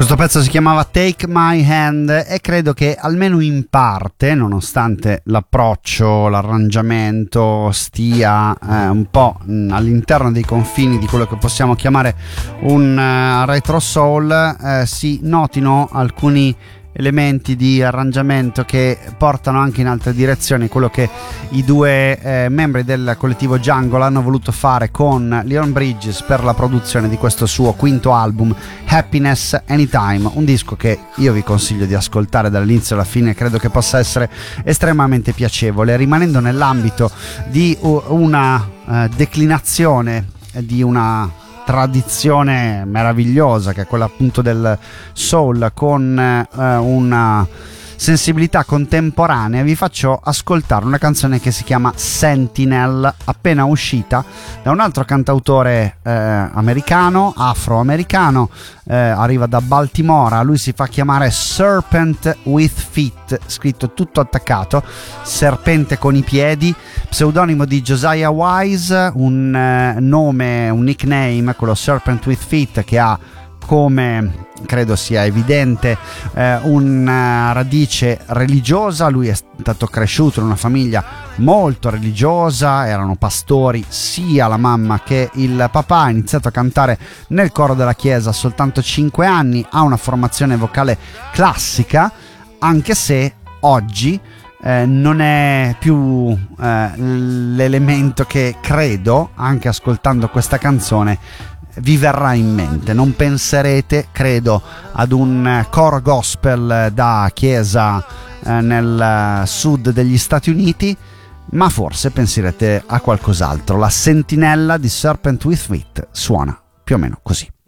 Questo pezzo si chiamava Take My Hand e credo che almeno in parte, nonostante l'approccio, l'arrangiamento stia un po' all'interno dei confini di quello che possiamo chiamare un retro soul, si notino alcuni elementi di arrangiamento che portano anche in altre direzioni, quello che i due membri del collettivo Jungle hanno voluto fare con Leon Bridges per la produzione di questo suo quinto album Happiness Anytime, un disco che io vi consiglio di ascoltare dall'inizio alla fine, credo che possa essere estremamente piacevole, rimanendo nell'ambito di una declinazione di una tradizione meravigliosa che è quella appunto del soul con una sensibilità contemporanea. Vi faccio ascoltare una canzone che si chiama Sentinel, appena uscita da un altro cantautore americano, afroamericano, arriva da Baltimora, lui si fa chiamare Serpent with Feet, scritto tutto attaccato, serpente con i piedi, pseudonimo di Josiah Wise, un nome, un nickname, quello Serpent with Feet, che ha, come credo sia evidente, una radice religiosa. Lui è stato cresciuto in una famiglia molto religiosa, erano pastori sia la mamma che il papà, ha iniziato a cantare nel coro della chiesa a soltanto 5 anni, ha una formazione vocale classica, anche se oggi non è più l'elemento che credo, anche ascoltando questa canzone, vi verrà in mente. Non penserete, credo, ad un coro gospel da chiesa nel sud degli Stati Uniti, ma forse penserete a qualcos'altro. La sentinella di Serpent with Feet suona più o meno così.